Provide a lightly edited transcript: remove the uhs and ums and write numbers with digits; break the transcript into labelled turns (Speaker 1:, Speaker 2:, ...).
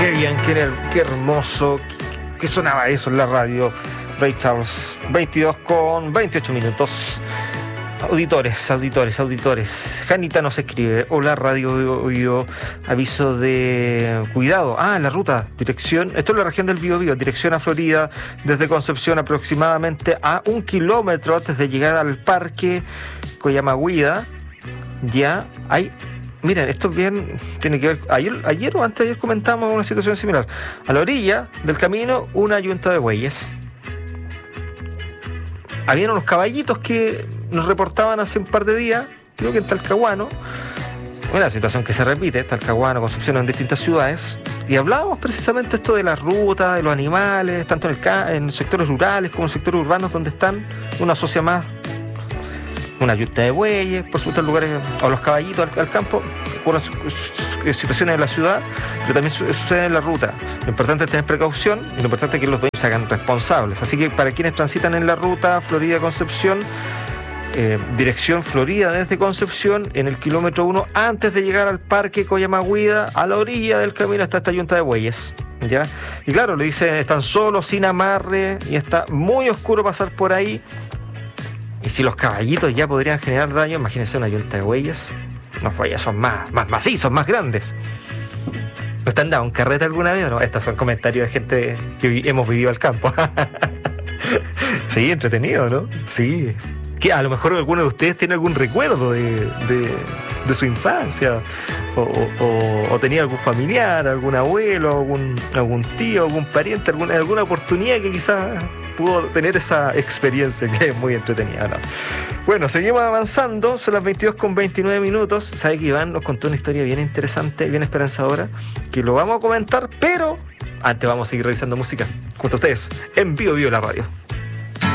Speaker 1: Qué bien, qué hermoso. ¿Qué sonaba eso en la radio? Ray Charles, 22 con 28 minutos. Auditores. Janita nos escribe: hola, radio oído, aviso de cuidado. La ruta, dirección, esto es la región del Biobío, dirección a Florida, desde Concepción aproximadamente a 1 kilómetro antes de llegar al parque Coyamagüida. Ya hay... Miren, esto bien tiene que ver. Ayer o antes de ayer comentamos una situación similar. A la orilla del camino, una yunta de bueyes. Habían unos caballitos que nos reportaban hace un par de días, creo que en Talcahuano, una situación que se repite, Talcahuano, Concepción, en distintas ciudades, y hablábamos precisamente esto de la ruta, de los animales, tanto en sectores rurales como en sectores urbanos, donde están, uno asocia más una yunta de bueyes, por supuesto, en lugares, o los caballitos al campo, por situaciones en la ciudad, pero también sucede en la ruta. Lo importante es tener precaución y lo importante es que los dueños se hagan responsables. Así que para quienes transitan en la ruta Florida-Concepción, dirección Florida desde Concepción, en el kilómetro 1, antes de llegar al parque Coyamagüida, a la orilla del camino está esta yunta de bueyes, ¿ya? Y claro, le dicen, están solos, sin amarre, y está muy oscuro pasar por ahí. Y si los caballitos ya podrían generar daño, imagínense una yunta de bueyes. Los bueyes son más macizos, más grandes. ¿No te han dado un carrete alguna vez o no? Estos son comentarios de gente que hemos vivido al campo. Sí, entretenido, ¿no? Sí. Que a lo mejor alguno de ustedes tiene algún recuerdo de su infancia, o tenía algún familiar, algún abuelo, algún tío, algún pariente, alguna oportunidad que quizás pudo tener esa experiencia, que es muy entretenida, ¿no? Bueno, seguimos avanzando, son las 22 con 29 minutos. Sabe que Iván nos contó una historia bien interesante, bien esperanzadora, que lo vamos a comentar, pero antes vamos a seguir revisando música junto a ustedes en Bio la radio.